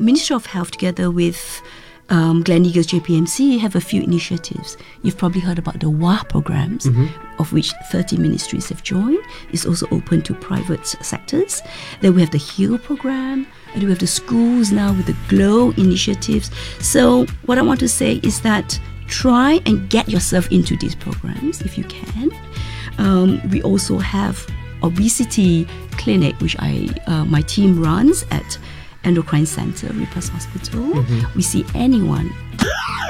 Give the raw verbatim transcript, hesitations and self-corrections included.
Ministry of Health, together with um, Gleneagles J P M C, have a few initiatives. You've probably heard about the W A H programs, mm-hmm. of which thirty ministries have joined. It's also open to private sectors. Then we have the HEAL program, and we have the schools now with the GLOW initiatives. So what I want to say is that try and get yourself into these programs if you can. Um, we also have obesity clinic, which I uh, my team runs at Endocrine Center, Repulse Hospital. Mm-hmm. We see anyone